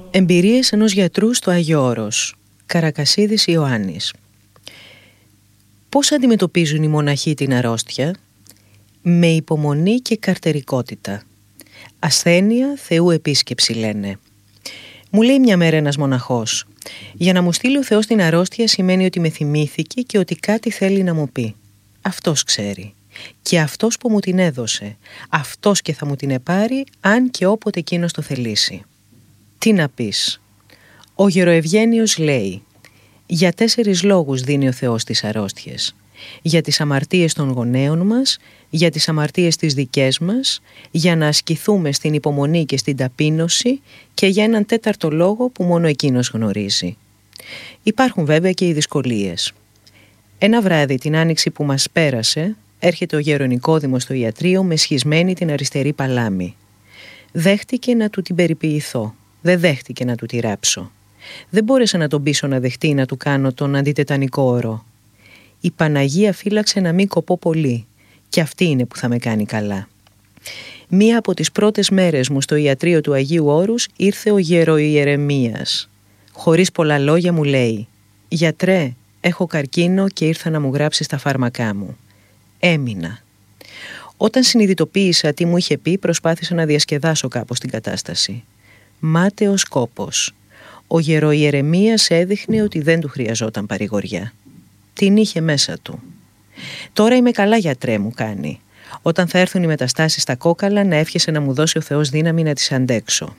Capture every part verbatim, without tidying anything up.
Εμπειρίες ενός γιατρού στο Άγιο Όρος. Καρακασίδης Ιωάννης. Πώς αντιμετωπίζουν οι μοναχοί την αρρώστια? Με υπομονή και καρτερικότητα. Ασθένεια Θεού επίσκεψη, λένε. Μου λέει μια μέρα ένας μοναχός: για να μου στείλει ο Θεός την αρρώστια σημαίνει ότι με θυμήθηκε και ότι κάτι θέλει να μου πει. Αυτός ξέρει. Και αυτός που μου την έδωσε. Αυτός και θα μου την επάρει αν και όποτε εκείνος το θελήσει. Τι να πεις? Ο Γεροευγένιος λέει: για τέσσερις λόγους δίνει ο Θεός τις αρρώστιες. Για τις αμαρτίες των γονέων μας, για τις αμαρτίες τις δικές μας, για να ασκηθούμε στην υπομονή και στην ταπείνωση και για έναν τέταρτο λόγο που μόνο εκείνος γνωρίζει. Υπάρχουν βέβαια και οι δυσκολίες. Ένα βράδυ την άνοιξη που μας πέρασε, έρχεται ο Γερονικόδημος στο ιατρείο με σχισμένη την αριστερή παλάμη. Δέχτηκε να του την περιποιηθώ. Δεν δέχτηκε να του τη ράψω. Δεν μπόρεσα να τον πείσω να δεχτεί να του κάνω τον αντιτετανικό ορό. Η Παναγία φύλαξε να μην κοπώ πολύ, και αυτή είναι που θα με κάνει καλά. Μία από τις πρώτες μέρες μου στο ιατρείο του Αγίου Όρους ήρθε ο Γεροϊερεμίας. Χωρίς πολλά λόγια μου λέει: γιατρέ, έχω καρκίνο και ήρθα να μου γράψεις τα φάρμακά μου. Έμεινα. Όταν συνειδητοποίησα τι μου είχε πει, προσπάθησα να διασκεδάσω κάπως την κατάσταση. Μάταιος κόπος. Ο Γεροϊερεμίας έδειχνε ότι δεν του χρειαζόταν παρηγοριά. Την είχε μέσα του. Τώρα είμαι καλά, γιατρέ, μου κάνει. Όταν θα έρθουν οι μεταστάσεις στα κόκαλα, να εύχεσαι να μου δώσει ο Θεός δύναμη να τις αντέξω.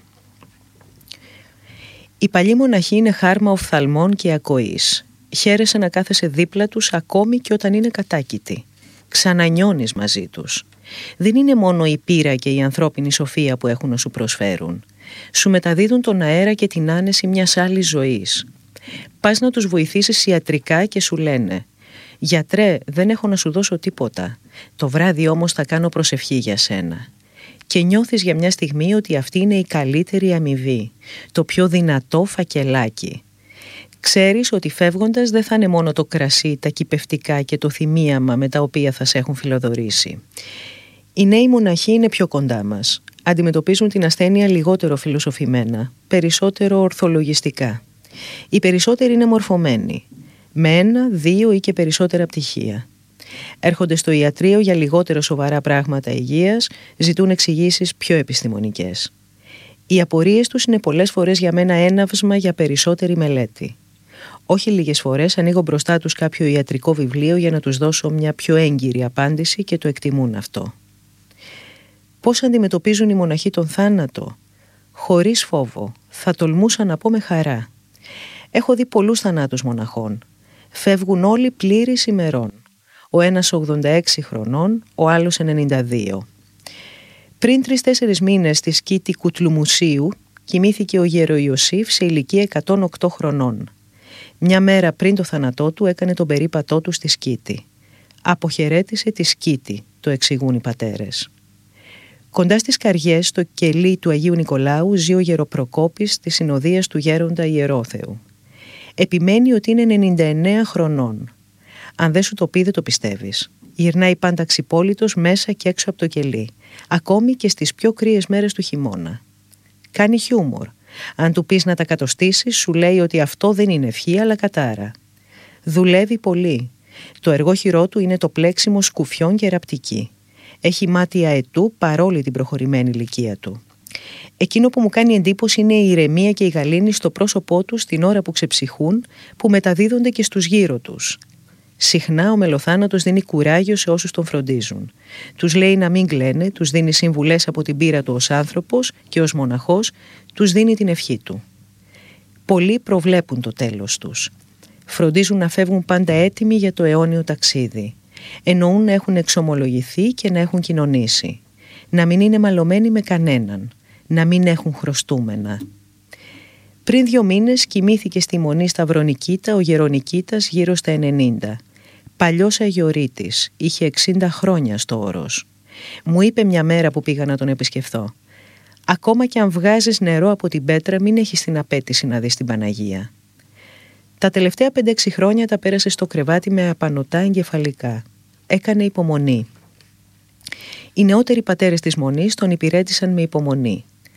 Οι παλιοί μοναχοί είναι χάρμα οφθαλμών και ακοής. Χαίρεσαι να κάθεσαι δίπλα τους ακόμη και όταν είναι κατάκητοι. Ξανανιώνεις μαζί τους. Δεν είναι μόνο η πείρα και η ανθρώπινη σοφία που έχουν να σου προσφέρουν. Σου μεταδίδουν τον αέρα και την άνεση μιας άλλης ζωής. Πας να τους βοηθήσεις ιατρικά και σου λένε: γιατρέ, δεν έχω να σου δώσω τίποτα. Το βράδυ όμως θα κάνω προσευχή για σένα. Και νιώθεις για μια στιγμή ότι αυτή είναι η καλύτερη αμοιβή, το πιο δυνατό φακελάκι. Ξέρεις ότι φεύγοντας δεν θα είναι μόνο το κρασί, τα κυπευτικά και το θυμίαμα με τα οποία θα σε έχουν φιλοδορήσει. Οι νέοι μοναχοί είναι πιο κοντά μας. Αντιμετωπίζουν την ασθένεια λιγότερο φιλοσοφημένα, περισσότερο ορθολογιστικά. Οι περισσότεροι είναι μορφωμένοι, με ένα, δύο ή και περισσότερα πτυχία. Έρχονται στο ιατρείο για λιγότερο σοβαρά πράγματα υγείας, ζητούν εξηγήσεις πιο επιστημονικές. Οι απορίες τους είναι πολλές φορές για μένα έναυσμα για περισσότερη μελέτη. Όχι λίγες φορές ανοίγω μπροστά τους κάποιο ιατρικό βιβλίο για να τους δώσω μια πιο έγκυρη απάντηση και το εκτιμούν αυτό. Πώς αντιμετωπίζουν οι μοναχοί τον θάνατο? Χωρίς φόβο, θα τολμούσα να πω με χαρά. Έχω δει πολλούς θανάτους μοναχών. Φεύγουν όλοι πλήρης ημερών. Ο ένας ογδόντα έξι χρονών, ο άλλος ενενήντα δύο. Πριν τρεις-τέσσερις μήνες στη σκήτη Κουτλουμουσίου κοιμήθηκε ο Γεροϊωσήφ σε ηλικία εκατόν οκτώ χρονών. Μια μέρα πριν το θάνατό του έκανε τον περίπατό του στη σκήτη. Αποχαιρέτησε τη σκήτη, το εξηγούν οι πατέρες. Κοντά στις Καριές, στο κελί του Αγίου Νικολάου, ζει ο Γεροπροκόπης της συνοδείας του Γέροντα Ιερόθεου. Επιμένει ότι είναι ενενήντα εννέα χρονών. Αν δεν σου το πει, δεν το πιστεύεις. Γυρνάει πάντα ξυπόλυτος μέσα και έξω από το κελί, ακόμη και στις πιο κρύες μέρες του χειμώνα. Κάνει χιούμορ. Αν του πεις να τα κατοστήσεις, σου λέει ότι αυτό δεν είναι ευχή αλλά κατάρα. Δουλεύει πολύ. Το εργόχειρό του είναι το πλέξιμο σκουφιών και ραπτική. Έχει μάτι αετού παρόλη την προχωρημένη ηλικία του. Εκείνο που μου κάνει εντύπωση είναι η ηρεμία και η γαλήνη στο πρόσωπό τους την ώρα που ξεψυχούν, που μεταδίδονται και στους γύρω τους. Συχνά ο μελοθάνατος δίνει κουράγιο σε όσους τον φροντίζουν. Τους λέει να μην κλαίνε, τους δίνει συμβουλές από την πείρα του ως άνθρωπος και ως μοναχός, τους δίνει την ευχή του. Πολλοί προβλέπουν το τέλος τους. Φροντίζουν να φεύγουν πάντα έτοιμοι για το αιώνιο ταξίδι. Εννοούν να έχουν εξομολογηθεί και να έχουν κοινωνήσει. Να μην είναι μαλωμένοι με κανέναν. Να μην έχουν χρωστούμενα. Πριν δύο μήνες κοιμήθηκε στη Μονή Σταυρονικήτα ο Γερονικήτας γύρω στα ενενήντα. Παλιός αγιορείτης, είχε εξήντα χρόνια στο Όρος. Μου είπε μια μέρα που πήγα να τον επισκεφθώ: ακόμα και αν βγάζεις νερό από την πέτρα, μην έχεις την απέτηση να δεις την Παναγία. Τα τελευταία πέντε έξι χρόνια τα πέρασε στο κρεβάτι με απανωτά εγκεφαλικά. Έκανε υπομονή. Οι νεότεροι πατέρες της Μονής τον υπηρέτησαν με υπομονή.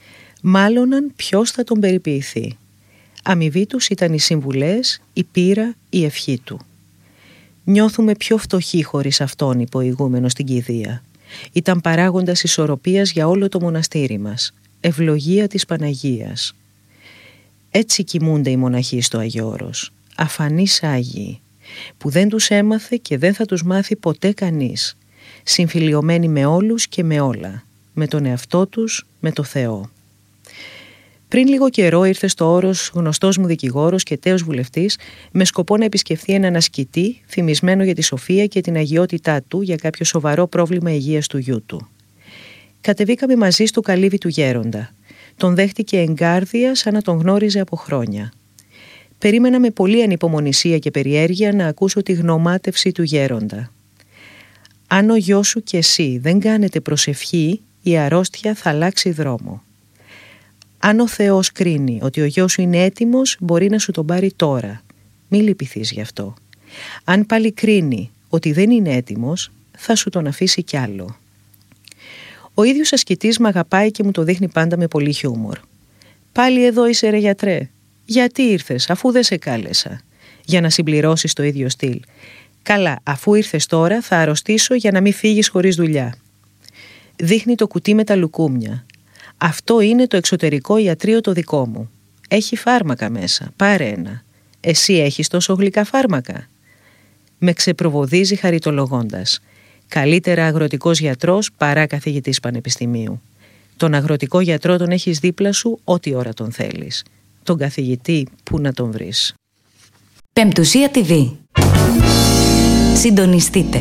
Μάλωναν ποιος θα τον περιποιηθεί. Αμοιβή τους ήταν οι συμβουλές, η πείρα, η ευχή του. Νιώθουμε πιο φτωχοί χωρίς αυτόν, είπε ο ηγούμενος στην κηδεία. Ήταν παράγοντας ισορροπίας για όλο το μοναστήρι μας. Ευλογία της Παναγίας. Έτσι κοιμούνται οι μοναχοί στο Αγιώρος. Αφανείς Άγιοι, που δεν τους έμαθε και δεν θα τους μάθει ποτέ κανείς. Συμφιλιωμένοι με όλους και με όλα. Με τον εαυτό τους, με το Θεό. Πριν λίγο καιρό ήρθε στο Όρος γνωστός μου δικηγόρος και τέος βουλευτής με σκοπό να επισκεφθεί έναν ασκητή θυμισμένο για τη σοφία και την αγιότητά του για κάποιο σοβαρό πρόβλημα υγείας του γιού του. Κατεβήκαμε μαζί στο καλύβι του γέροντα. Τον δέχτηκε εγκάρδια σαν να τον γνώριζε από χρόνια. Περίμενα με πολλή ανυπομονησία και περιέργεια να ακούσω τη γνωμάτευση του γέροντα. «Αν ο γιος σου και εσύ δεν κάνετε προσευχή, η αρρώστια θα αλλάξει δρόμο. Αν ο Θεός κρίνει ότι ο γιος σου είναι έτοιμος, μπορεί να σου τον πάρει τώρα. Μη λυπηθείς γι' αυτό. Αν πάλι κρίνει ότι δεν είναι έτοιμος, θα σου τον αφήσει κι άλλο». Ο ίδιος ασκητής μ' αγαπάει και μου το δείχνει πάντα με πολύ χιούμορ. «Πάλι εδώ είσαι ρε γιατρέ. Γιατί ήρθες αφού δεν σε κάλεσα?» Για να συμπληρώσεις το ίδιο στυλ. «Καλά, αφού ήρθες τώρα θα αρρωστήσω για να μην φύγεις χωρίς δουλειά». Δείχνει το κουτί με τα λουκούμια. «Αυτό είναι το εξωτερικό ιατρείο το δικό μου. Έχει φάρμακα μέσα, πάρε ένα. Εσύ έχεις τόσο γλυκά φάρμακα?» Με ξεπροβοδίζει χαριτολογώντας. «Καλύτερα αγροτικός γιατρός παρά καθηγητής πανεπιστημίου. Τον αγροτικό γιατρό τον έχεις δίπλα σου ό,τι ώρα τον θέλεις. Τον καθηγητή πού να τον βρεις?» Πεμπτουσία τι βι. Συντονιστείτε.